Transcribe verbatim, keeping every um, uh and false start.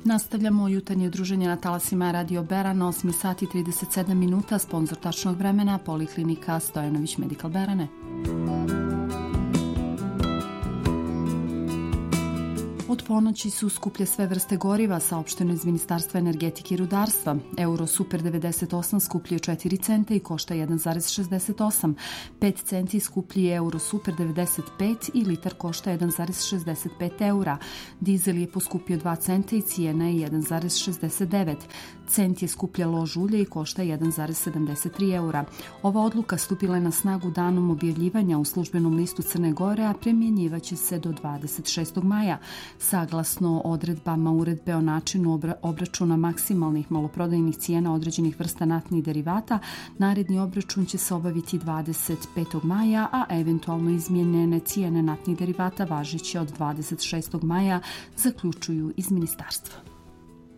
Nastavljamo jutarnje druženje na talasima Radio Beran, osam sati i trideset sedam minuta, sponsor tačnog vremena, Poliklinika Stojanović Medical Berane. Od ponoći su skuplje sve vrste goriva, saopšteno iz Ministarstva energetike i rudarstva. Euro Super devedeset osam skuplji je četiri centa i košta jedan zarez šezdeset osam. pet centi skuplji je Euro Super devedeset pet i litar košta jedan zarez šezdeset pet eura. Dizel je poskupio dva centa i cijena je jedan zarez šezdeset devet. Cent je skuplja lož ulje i košta jedan zarez sedamdeset tri eura. Ova odluka stupila je na snagu danom objavljivanja u službenom listu Crne Gore, a primjenjivaće se do dvadeset šestog maja. Saglasno odredbama uredbe o načinu obra- obračuna maksimalnih maloprodajnih cijena određenih vrsta naftnih derivata, naredni obračun će se obaviti dvadeset petog maja, a eventualno izmijenjene cijene naftnih derivata važeće od dvadeset šestog maja, zaključuju iz ministarstva.